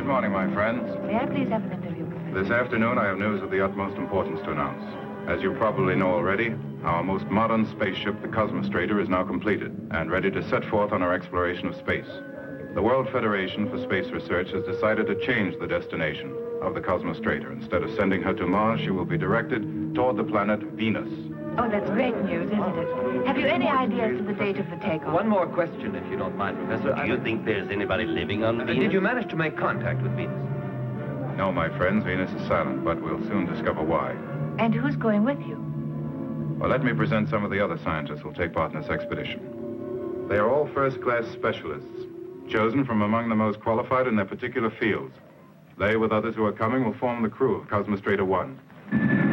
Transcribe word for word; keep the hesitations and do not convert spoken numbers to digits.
morning, my friends. May I please have an interview? This afternoon, I have news of the utmost importance to announce. As you probably know already, our most modern spaceship, the Cosmostrator, is now completed and ready to set forth on our exploration of space. The World Federation for Space Research has decided to change the destination of the Cosmostrator. Instead of sending her to Mars, she will be directed toward the planet Venus. Oh, that's great news, isn't it? Have you any idea as to the date of the takeoff? One more question, if you don't mind, Professor. Do you think there's anybody living on Venus? Did you manage to make contact with Venus? No, my friends, Venus is silent, but we'll soon discover why. And who's going with you? Well, let me present some of the other scientists who'll take part in this expedition. They are all first-class specialists, chosen from among the most qualified in their particular fields. They, with others who are coming, will form the crew of Cosmostrator one.